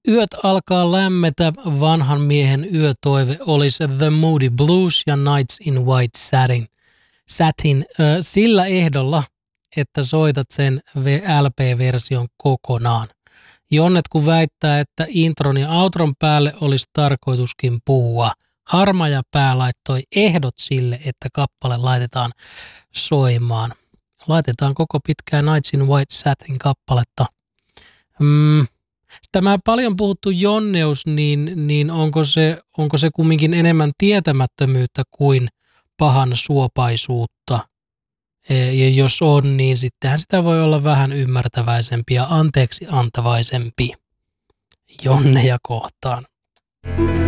Yöt alkaa lämmetä, vanhan miehen yötoive olisi The Moody Blues ja Nights in White Satin sillä ehdolla, että soitat sen LP-version kokonaan. Jonnet kun väittää, että intron ja outron päälle olisi tarkoituskin puhua. Harma ja Pää laittoi ehdot sille, että kappale laitetaan soimaan. Laitetaan koko pitkää Nights in White Satin kappaletta. Tämä paljon puhuttu jonneus, niin onko se kumminkin enemmän tietämättömyyttä kuin pahan suopaisuutta? Ja jos on, niin sittenhän sitä voi olla vähän ymmärtäväisempi ja anteeksi antavaisempi Jonneja kohtaan.